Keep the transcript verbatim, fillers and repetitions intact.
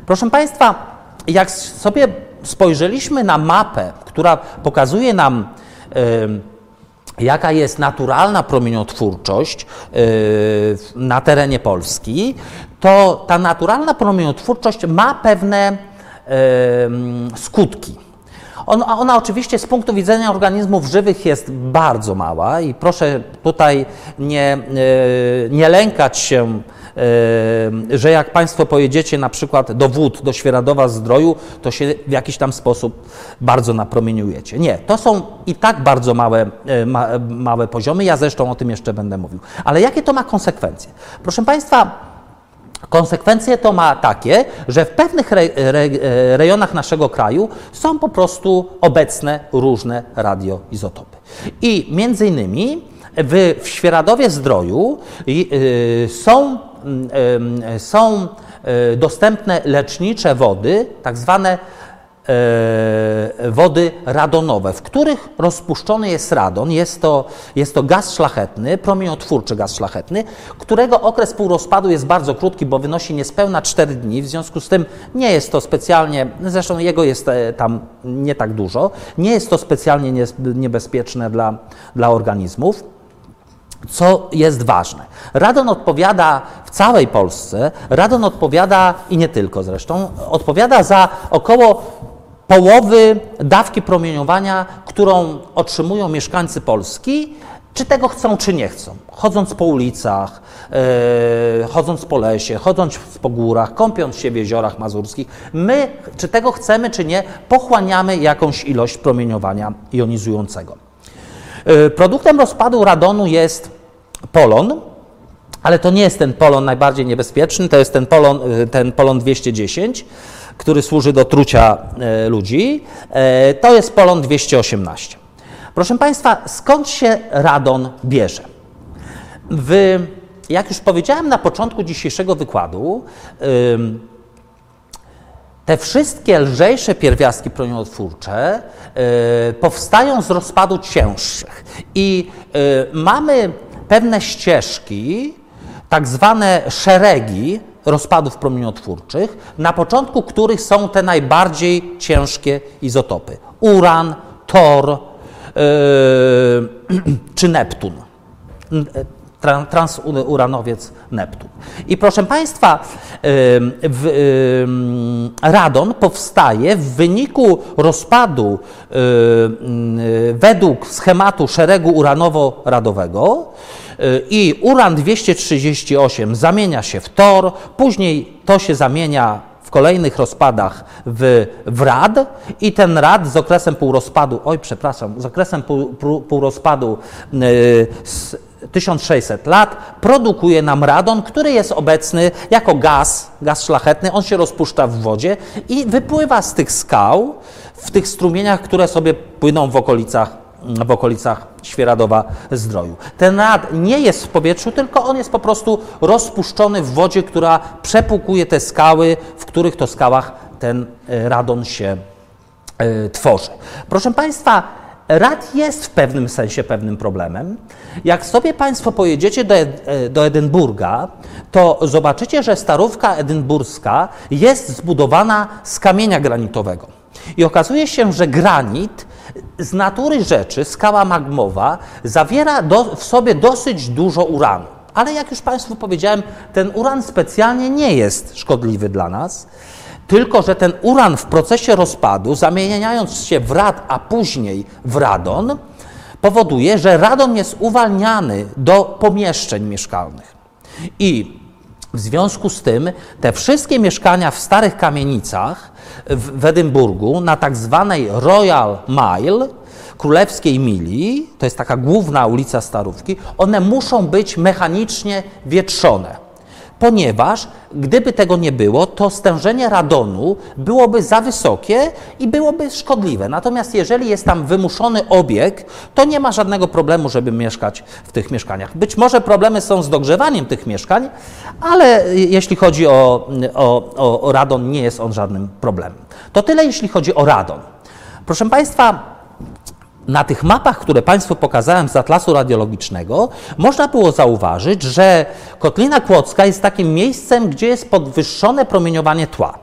Proszę Państwa, jak sobie spojrzeliśmy na mapę, która pokazuje nam, yy, jaka jest naturalna promieniotwórczość yy, na terenie Polski, to ta naturalna promieniotwórczość ma pewne yy, skutki. Ona, ona oczywiście z punktu widzenia organizmów żywych jest bardzo mała i proszę tutaj nie, yy, nie lękać się, Yy, że jak Państwo pojedziecie na przykład do Wód, do Świeradowa-Zdroju, to się w jakiś tam sposób bardzo napromieniujecie. Nie, to są i tak bardzo małe, yy, ma, małe poziomy, ja zresztą o tym jeszcze będę mówił. Ale jakie to ma konsekwencje? Proszę Państwa, konsekwencje to ma takie, że w pewnych re, re, rejonach naszego kraju są po prostu obecne różne radioizotopy. I między innymi w, w Świeradowie-Zdroju yy, są są dostępne lecznicze wody, tak zwane wody radonowe, w których rozpuszczony jest radon. Jest to, jest to gaz szlachetny, promieniotwórczy gaz szlachetny, którego okres półrozpadu jest bardzo krótki, bo wynosi niespełna cztery dni, w związku z tym nie jest to specjalnie, zresztą jego jest tam nie tak dużo, nie jest to specjalnie niebezpieczne dla, dla organizmów. Co jest ważne? Radon odpowiada w całej Polsce, radon odpowiada, i nie tylko zresztą, odpowiada za około połowy dawki promieniowania, którą otrzymują mieszkańcy Polski, czy tego chcą, czy nie chcą. Chodząc po ulicach, yy, chodząc po lesie, chodząc po górach, kąpiąc się w jeziorach mazurskich, my, czy tego chcemy, czy nie, pochłaniamy jakąś ilość promieniowania jonizującego. Yy, produktem rozpadu radonu jest polon, ale to nie jest ten polon najbardziej niebezpieczny, to jest ten polon, ten polon dwieście dziesięć, który służy do trucia e, ludzi. E, to jest polon dwieście osiemnaście. Proszę Państwa, skąd się radon bierze? W, jak już powiedziałem na początku dzisiejszego wykładu, y, te wszystkie lżejsze pierwiastki promieniotwórcze y, powstają z rozpadu cięższych i y, mamy pewne ścieżki, tak zwane szeregi rozpadów promieniotwórczych, na początku których są te najbardziej ciężkie izotopy. Uran, tor yy, czy Neptun. Transuranowiec Neptun. I proszę Państwa, w, radon powstaje w wyniku rozpadu według schematu szeregu uranowo-radowego i uran dwieście trzydzieści osiem zamienia się w tor, później to się zamienia w kolejnych rozpadach w, w rad i ten rad z okresem półrozpadu, oj przepraszam, z okresem pół, pół, półrozpadu yy, z tysiąc sześćset lat produkuje nam radon, który jest obecny jako gaz, gaz szlachetny, on się rozpuszcza w wodzie i wypływa z tych skał w tych strumieniach, które sobie płyną w okolicach, w okolicach Świeradowa-Zdroju. Ten rad nie jest w powietrzu, tylko on jest po prostu rozpuszczony w wodzie, która przepłukuje te skały, w których to skałach ten radon się y, tworzy. Proszę Państwa, rad jest w pewnym sensie pewnym problemem. Jak sobie Państwo pojedziecie do, do Edynburga, to zobaczycie, że Starówka Edynburska jest zbudowana z kamienia granitowego. I okazuje się, że granit z natury rzeczy, skała magmowa, zawiera do, w sobie dosyć dużo uranu. Ale jak już Państwu powiedziałem, ten uran specjalnie nie jest szkodliwy dla nas, tylko że ten uran w procesie rozpadu, zamieniając się w rad, a później w radon, powoduje, że radon jest uwalniany do pomieszczeń mieszkalnych. I w związku z tym te wszystkie mieszkania w starych kamienicach w, w Edynburgu na tak zwanej Royal Mile, Królewskiej Mili, to jest taka główna ulica Starówki, one muszą być mechanicznie wietrzone. Ponieważ gdyby tego nie było, to stężenie radonu byłoby za wysokie i byłoby szkodliwe. Natomiast jeżeli jest tam wymuszony obieg, to nie ma żadnego problemu, żeby mieszkać w tych mieszkaniach. Być może problemy są z dogrzewaniem tych mieszkań, ale jeśli chodzi o, o, o radon, nie jest on żadnym problemem. To tyle, jeśli chodzi o radon. Proszę Państwa, na tych mapach, które Państwu pokazałem z Atlasu Radiologicznego, można było zauważyć, że Kotlina Kłodzka jest takim miejscem, gdzie jest podwyższone promieniowanie tła.